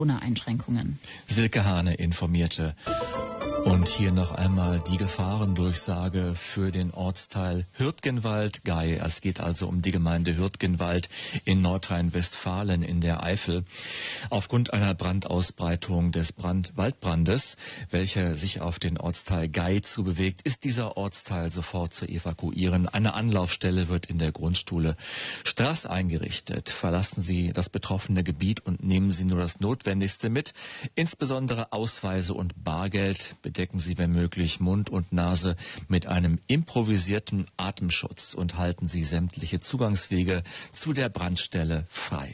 Corona-Einschränkungen. Silke Hane informierte. Und hier noch einmal die Gefahrendurchsage für den Ortsteil Hürtgenwald-Gey. Es geht also um die Gemeinde Hürtgenwald in Nordrhein-Westfalen in der Eifel. Aufgrund einer Brandausbreitung des Waldbrandes, welcher sich auf den Ortsteil Gey zubewegt, ist dieser Ortsteil sofort zu evakuieren. Eine Anlaufstelle wird in der Grundschule Straß eingerichtet. Verlassen Sie das betroffene Gebiet und nehmen Sie nur das Notwendigste mit, insbesondere Ausweise und Bargeld. Bedecken Sie, wenn möglich, Mund und Nase mit einem improvisierten Atemschutz und halten Sie sämtliche Zugangswege zu der Brandstelle frei.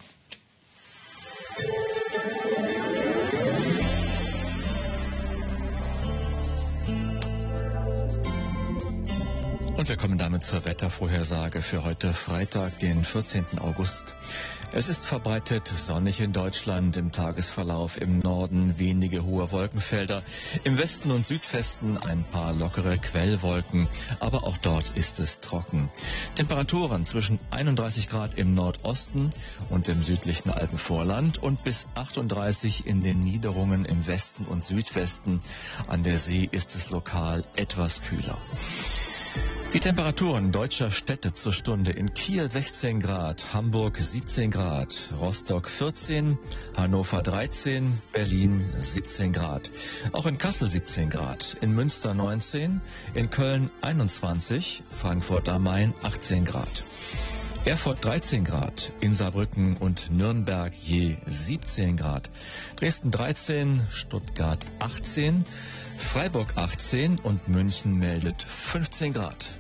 Und wir kommen damit zur Wettervorhersage für heute Freitag, den 14. August. Es ist verbreitet sonnig in Deutschland, im Tagesverlauf im Norden wenige hohe Wolkenfelder, im Westen und Südwesten ein paar lockere Quellwolken, aber auch dort ist es trocken. Temperaturen zwischen 31 Grad im Nordosten und im südlichen Alpenvorland und bis 38 in den Niederungen im Westen und Südwesten. An der See ist es lokal etwas kühler. Die Temperaturen deutscher Städte zur Stunde: in Kiel 16 Grad, Hamburg 17 Grad, Rostock 14, Hannover 13, Berlin 17 Grad. Auch in Kassel 17 Grad, in Münster 19, in Köln 21, Frankfurt am Main 18 Grad. Erfurt 13 Grad, in Saarbrücken und Nürnberg je 17 Grad, Dresden 13, Stuttgart 18, Freiburg 18 und München meldet 15 Grad.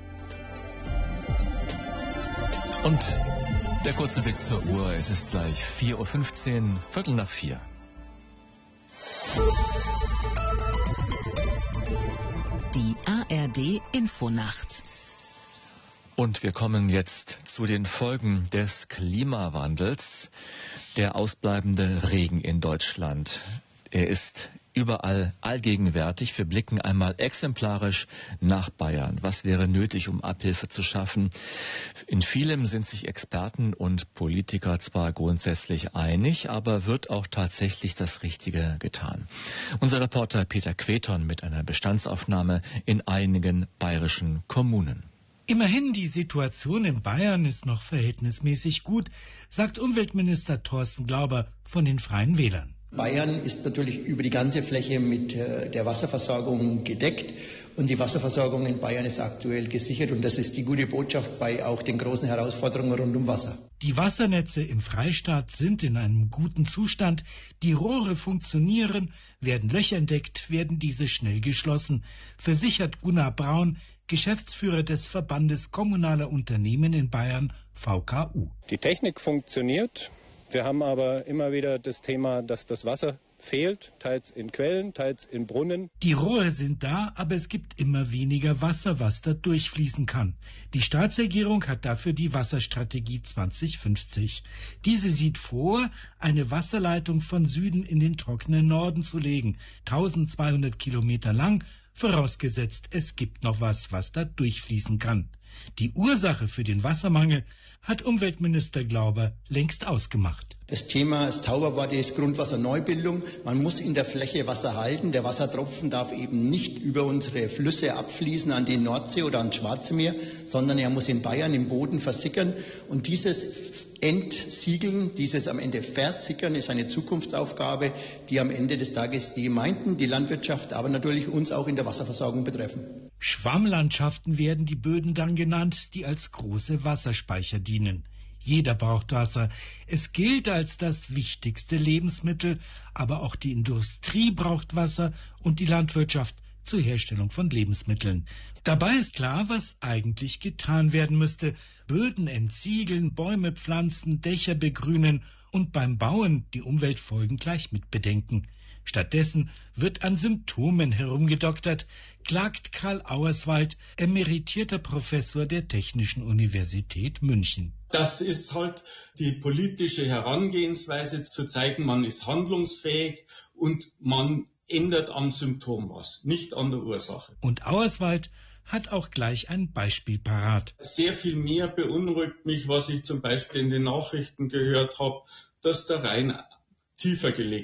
Und der kurze Blick zur Uhr, es ist gleich 4:15 Uhr, Viertel nach 4. Die ARD Infonacht. Und wir kommen jetzt zu den Folgen des Klimawandels. Der ausbleibende Regen in Deutschland. Er ist überall allgegenwärtig. Wir blicken einmal exemplarisch nach Bayern. Was wäre nötig, um Abhilfe zu schaffen? In vielem sind sich Experten und Politiker zwar grundsätzlich einig, aber wird auch tatsächlich das Richtige getan? Unser Reporter Peter Queton mit einer Bestandsaufnahme in einigen bayerischen Kommunen. Immerhin, die Situation in Bayern ist noch verhältnismäßig gut, sagt Umweltminister Thorsten Glauber von den Freien Wählern. Bayern ist natürlich über die ganze Fläche mit der Wasserversorgung gedeckt und die Wasserversorgung in Bayern ist aktuell gesichert und das ist die gute Botschaft bei auch den großen Herausforderungen rund um Wasser. Die Wassernetze im Freistaat sind in einem guten Zustand, die Rohre funktionieren, werden Löcher entdeckt, werden diese schnell geschlossen, versichert Gunnar Braun, Geschäftsführer des Verbandes Kommunaler Unternehmen in Bayern, VKU. Die Technik funktioniert. Wir haben aber immer wieder das Thema, dass das Wasser fehlt, teils in Quellen, teils in Brunnen. Die Rohre sind da, aber es gibt immer weniger Wasser, was da durchfließen kann. Die Staatsregierung hat dafür die Wasserstrategie 2050. Diese sieht vor, eine Wasserleitung von Süden in den trockenen Norden zu legen, 1200 Kilometer lang, vorausgesetzt, es gibt noch was da durchfließen kann. Die Ursache für den Wassermangel hat Umweltminister Glauber längst ausgemacht. Das Thema, das Zauberwort ist Grundwasserneubildung. Man muss in der Fläche Wasser halten. Der Wassertropfen darf eben nicht über unsere Flüsse abfließen an die Nordsee oder ans Schwarze Meer, sondern er muss in Bayern im Boden versickern. Und dieses Entsiegeln, dieses am Ende Versickern ist eine Zukunftsaufgabe, die am Ende des Tages die Gemeinden, die Landwirtschaft, aber natürlich uns auch in der Wasserversorgung betreffen. Schwammlandschaften werden die Böden dann genannt, die als große Wasserspeicher dienen. Jeder braucht Wasser. Es gilt als das wichtigste Lebensmittel, aber auch die Industrie braucht Wasser und die Landwirtschaft zur Herstellung von Lebensmitteln. Dabei ist klar, was eigentlich getan werden müsste. Böden entsiegeln, Bäume pflanzen, Dächer begrünen und beim Bauen die Umweltfolgen gleich mit bedenken. Stattdessen wird an Symptomen herumgedoktert, klagt Karl Auerswald, emeritierter Professor der Technischen Universität München. Das ist halt die politische Herangehensweise, zu zeigen, man ist handlungsfähig und man ändert am Symptom was, nicht an der Ursache. Und Auerswald hat auch gleich ein Beispiel parat. Sehr viel mehr beunruhigt mich, was ich zum Beispiel in den Nachrichten gehört habe, dass der Rhein tiefer gelegt.